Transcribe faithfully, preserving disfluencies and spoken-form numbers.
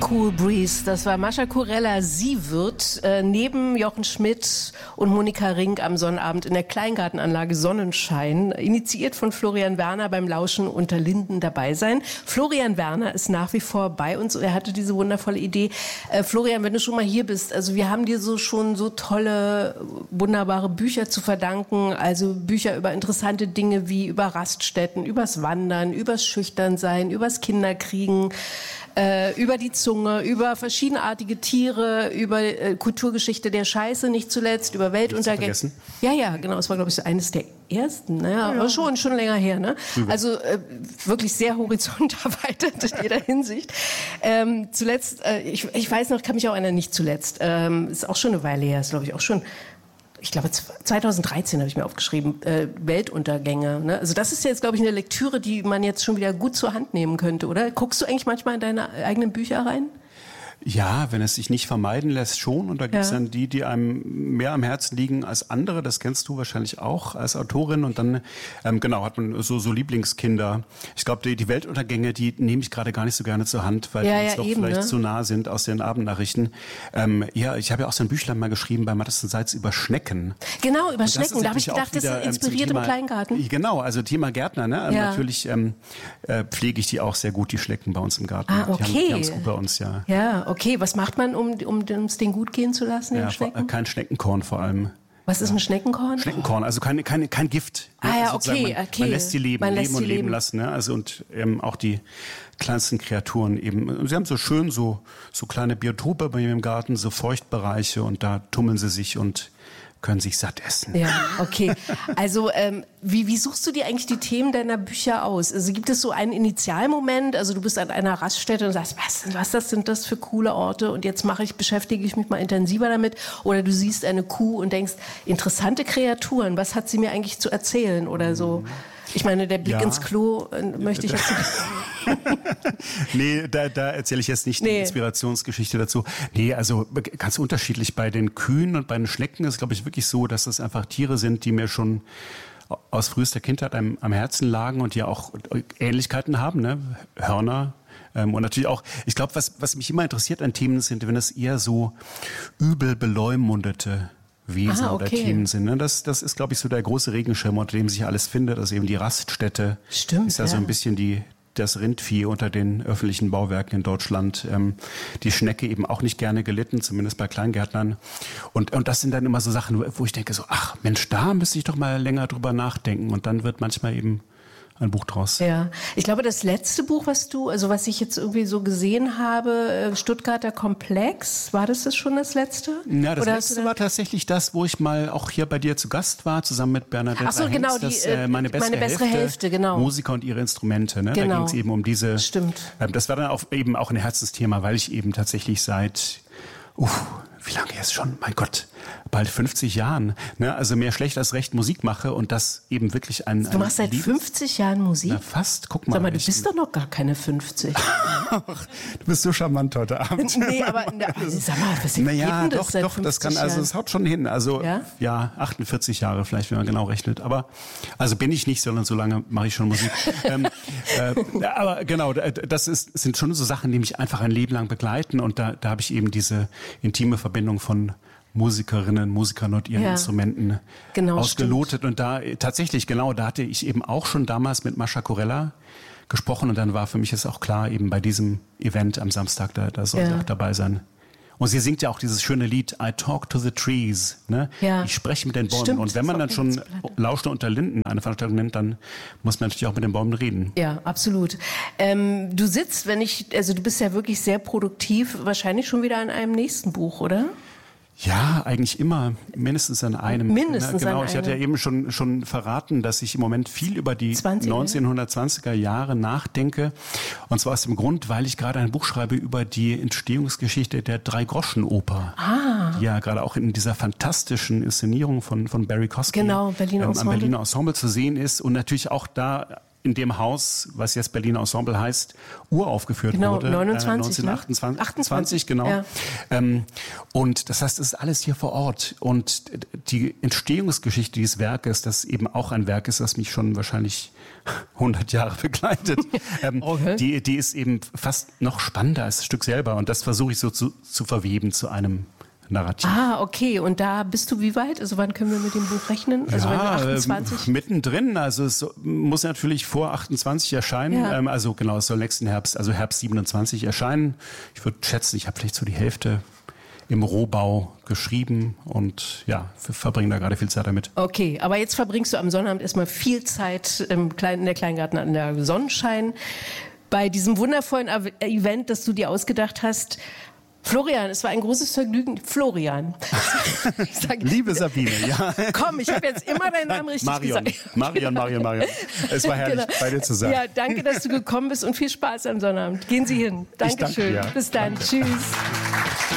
Cool Breeze, das war Mascha Kurella. Sie wird äh, neben Jochen Schmidt und Monika Rink am Sonnabend in der Kleingartenanlage Sonnenschein, initiiert von Florian Werner, beim Lauschen unter Linden dabei sein. Florian Werner ist nach wie vor bei uns. Er hatte diese wundervolle Idee. Äh, Florian, wenn du schon mal hier bist, also wir haben dir so schon so tolle, wunderbare Bücher zu verdanken. Also Bücher über interessante Dinge wie über Raststätten, übers Wandern, übers Schüchternsein, übers Kinderkriegen, äh, über die Zunge, über verschiedenartige Tiere, über äh, Kulturgeschichte der Scheiße, nicht zuletzt, über Weltuntergänge. Ja, ja, genau. Das war, glaube ich, so eines der ersten. Naja, ja, ja. Aber schon, schon länger her. Ne? Also äh, wirklich sehr horizonterweitert in jeder Hinsicht. Ähm, zuletzt, äh, ich, ich weiß noch, kann mich auch einer nicht zuletzt. Ähm, ist auch schon eine Weile her, ist, glaube ich, auch schon. Ich glaube, zweitausenddreizehn habe ich mir aufgeschrieben, äh, Weltuntergänge. Ne? Also das ist jetzt, glaube ich, eine Lektüre, die man jetzt schon wieder gut zur Hand nehmen könnte, oder? Guckst du eigentlich manchmal in deine eigenen Bücher rein? Ja, wenn es sich nicht vermeiden lässt, schon. Und da gibt es ja. dann die, die einem mehr am Herzen liegen als andere. Das kennst du wahrscheinlich auch als Autorin. Und dann, ähm, genau, hat man so, so Lieblingskinder. Ich glaube, die, die Weltuntergänge, die nehme ich gerade gar nicht so gerne zur Hand, weil ja, die ja, jetzt doch eben, vielleicht ne? zu nah sind aus den Abendnachrichten. Ähm, ja, ich habe ja auch so ein Büchlein mal geschrieben bei Mattes und Seitz über Schnecken. Genau, über Schnecken. Da habe ich gedacht, wieder, das inspiriert ähm, Thema, im Kleingarten. Genau, also Thema Gärtner. Ne? Ja. Natürlich ähm, äh, pflege ich die auch sehr gut, die Schnecken bei uns im Garten. Ah, okay. Die haben, die haben's gut bei uns, ja. Ja, okay. Was macht man, um, um es denen gut gehen zu lassen, ja, den Schnecken? Kein Schneckenkorn vor allem. Was ist ein Schneckenkorn? Schneckenkorn, also keine, keine, kein Gift. Ah ne? ja, also okay, man, okay. Man lässt sie leben, man leben lässt und sie leben leben. lassen. Ne? Also und ähm, auch die kleinsten Kreaturen eben. Sie haben so schön so, so kleine Biotope bei mir im Garten, so Feuchtbereiche und da tummeln sie sich und können sich satt essen. Ja, okay. Also ähm, wie, wie suchst du dir eigentlich die Themen deiner Bücher aus? Also gibt es so einen Initialmoment, also du bist an einer Raststätte und sagst, was, was das sind das für coole Orte und jetzt mache ich, beschäftige ich mich mal intensiver damit, oder du siehst eine Kuh und denkst, interessante Kreaturen, was hat sie mir eigentlich zu erzählen oder so? Ich meine, der Blick ja. ins Klo äh, möchte ich jetzt Nee, da, da erzähle ich jetzt nicht nee. die Inspirationsgeschichte dazu. Nee, also ganz unterschiedlich. Bei den Kühen und bei den Schnecken ist, glaube ich, wirklich so, dass das einfach Tiere sind, die mir schon aus frühester Kindheit am, am Herzen lagen und die auch Ähnlichkeiten haben, ne? Hörner. Ähm, und natürlich auch, ich glaube, was, was mich immer interessiert an Themen sind, wenn es eher so übel beleumundete Wesen ah, okay. oder Themen sind. Ne? Das, das ist, glaube ich, so der große Regenschirm, unter dem sich alles findet. Also eben die Raststätte. Stimmt, ist ja, ja so ein bisschen die, das Rindvieh unter den öffentlichen Bauwerken in Deutschland. Ähm, die Schnecke eben auch nicht gerne gelitten, zumindest bei Kleingärtnern. Und, und das sind dann immer so Sachen, wo ich denke so, ach Mensch, da müsste ich doch mal länger drüber nachdenken. Und dann wird manchmal eben ein Buch draus. Ja, ich glaube, das letzte Buch, was du, also was ich jetzt irgendwie so gesehen habe, Stuttgarter Komplex, war das das schon das letzte? Ja, das Oder letzte da war tatsächlich das, wo ich mal auch hier bei dir zu Gast war, zusammen mit Bernadette Ach so, Hengst, genau, die, das, äh, meine bessere, meine bessere Hälfte, Hälfte, genau. Musiker und ihre Instrumente. Ne? Genau. Da ging es eben um diese. Stimmt. Äh, das war dann auch eben auch ein Herzensthema, weil ich eben tatsächlich seit, uff, wie lange jetzt schon? Mein Gott, bald fünfzig Jahren. Ne? Also mehr schlecht als recht Musik mache und das eben wirklich ein. Du machst seit Liebes- fünfzig Jahren Musik? Na fast, guck mal. Sag mal, du bist doch noch gar keine fünfzig. Du bist so charmant heute Abend. Nee, aber na, sag mal, was ist naja, das doch, seit doch, das kann, also es haut schon hin. Also ja? ja, achtundvierzig Jahre vielleicht, wenn man genau rechnet. Aber also bin ich nicht, sondern so lange mache ich schon Musik. ähm, äh, aber genau, das ist, sind schon so Sachen, die mich einfach ein Leben lang begleiten. Und da, da habe ich eben diese intime Verbindung von Musikerinnen, Musikern und ihren ja, Instrumenten genau, ausgelotet. Stimmt. Und da tatsächlich, genau, da hatte ich eben auch schon damals mit Mascha Kurella gesprochen. Und dann war für mich jetzt auch klar, eben bei diesem Event am Samstag, da, da soll ja. sie auch dabei sein. Und sie singt ja auch dieses schöne Lied I Talk to the Trees. Ne? Ja. Ich spreche mit den Bäumen. Stimmt, und wenn man dann schon Lauschte unter Linden eine Veranstaltung nennt, dann muss man natürlich auch mit den Bäumen reden. Ja, absolut. Ähm, du sitzt, wenn ich, also du bist ja wirklich sehr produktiv, wahrscheinlich schon wieder an einem nächsten Buch, oder? Ja, eigentlich immer mindestens an einem. Mindestens Na, genau, an ich hatte ja einem. eben schon schon verraten, dass ich im Moment viel über die neunzehnhundertzwanziger Jahre nachdenke. Und zwar aus dem Grund, weil ich gerade ein Buch schreibe über die Entstehungsgeschichte der Drei-Groschen-Oper. Ah. Die ja gerade auch in dieser fantastischen Inszenierung von von Barry Kosky genau, Berliner ähm, Ensemble. am Berliner Ensemble zu sehen ist und natürlich auch da in dem Haus, was jetzt Berliner Ensemble heißt, uraufgeführt genau, wurde. neunundzwanzig, äh, neunzehnhundertachtundzwanzig, ne? achtundzwanzig, genau. Ja. Ähm, und das heißt, es ist alles hier vor Ort. Und die Entstehungsgeschichte dieses Werkes, das eben auch ein Werk ist, das mich schon wahrscheinlich hundert Jahre begleitet, ähm, Okay. die, die ist eben fast noch spannender als das Stück selber. Und das versuche ich so zu, zu verweben zu einem Narrativ. Ah, okay. Und da bist du wie weit? Also wann können wir mit dem Buch rechnen? Also wenn du Ja, achtundzwanzig? äh, mittendrin. Also es muss natürlich vor achtundzwanzig erscheinen. Ja. Ähm, also genau, es soll nächsten Herbst, also Herbst siebenundzwanzig erscheinen. Ich würde schätzen, ich habe vielleicht so die Hälfte im Rohbau geschrieben und ja, wir verbringen da gerade viel Zeit damit. Okay, aber jetzt verbringst du am Sonnabend erstmal viel Zeit im Klein, in der Kleingarten an der Sonnenschein. Bei diesem wundervollen Event, das du dir ausgedacht hast. Florian, es war ein großes Vergnügen. Florian. Ich sag, Liebe Sabine, ja. Komm, ich habe jetzt immer deinen Namen richtig Marion, gesagt. Marion, Marion, Marion. Es war herrlich, Genau. bei dir zu sein. Ja, danke, dass du gekommen bist und viel Spaß am Sonnabend. Gehen Sie hin. Ich danke Dankeschön. dir. Bis dann. Danke. Tschüss.